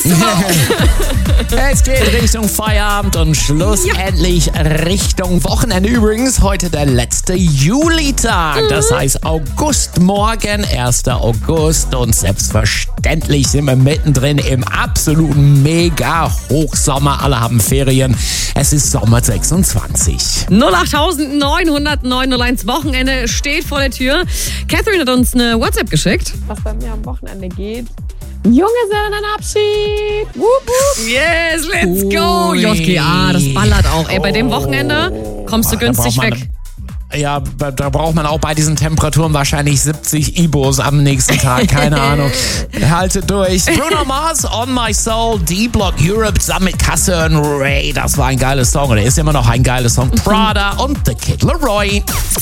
Bist du auch. Es geht Richtung Feierabend und schlussendlich Richtung Wochenende. Übrigens heute der letzte Julitag. Das heißt Augustmorgen, 1. August. Und selbstverständlich sind wir mittendrin im absoluten Mega-Hochsommer. Alle haben Ferien. Es ist Sommer 26. 08900 Wochenende steht vor der Tür. Catherine hat uns eine WhatsApp geschickt. Was bei mir am Wochenende geht. Junggesellenabschied. Wup, wup. Yes, let's go. JGA, das ballert auch. Ey, bei dem Wochenende kommst du günstig weg. Ja, da braucht man auch bei diesen Temperaturen wahrscheinlich 70 Ibos am nächsten Tag. Keine Ahnung. Haltet durch. Bruno Mars, On My Soul, D-Block Europe zusammen mit Casse und Ray. Das war ein geiles Song. Oder ist immer noch ein geiles Song. Prada und The Kid Laroi.